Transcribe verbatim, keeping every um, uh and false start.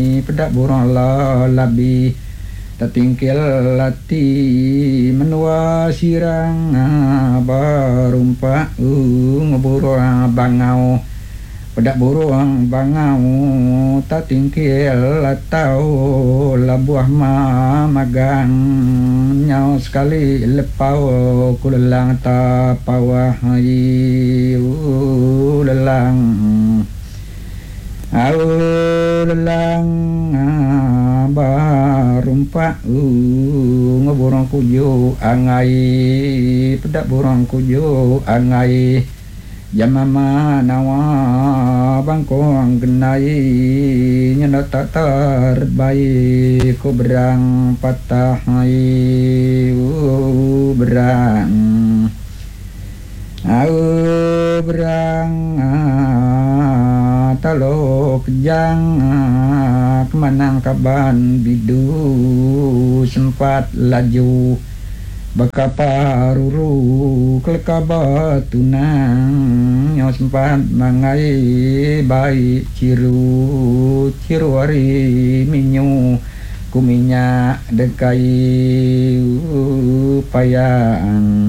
pedak burung la labi tatingkil lati menua sirang barumpa ngeburung bangau pedak burung bangau tatingkil latau labuah ma magang nyau sekali lepau kulelang tapawah lelang au lelang barumpa ngeburung kuju angai pedak burung kuju angai jamama nawa bangkong genai nyana tak terbaik ku berang patah hai berang au berang talo kejang kemanang kaban bidu sempat laju bakapa ruru kelekaba tunang nyawa sempat mangai baik ciru ciru hari minyu kuminya dekai payang